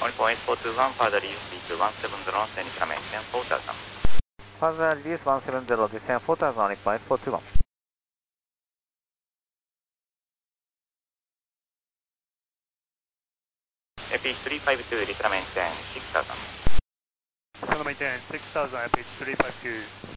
1.841, further release 17 descend increment 10,000. Further release 170, descend 4000 on 1.841. Pitch 352, decrement 6,000. So maintain 6000 at pitch 352.